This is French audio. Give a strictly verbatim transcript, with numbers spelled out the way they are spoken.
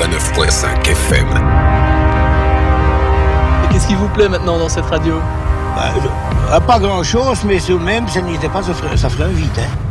quatre-vingt-neuf virgule cinq F M. Et qu'est-ce qui vous plaît maintenant dans cette radio? Bah, je- Pas grand-chose, mais tout de même, ça n'était pas, ça ferait, ça ferait un vide, hein.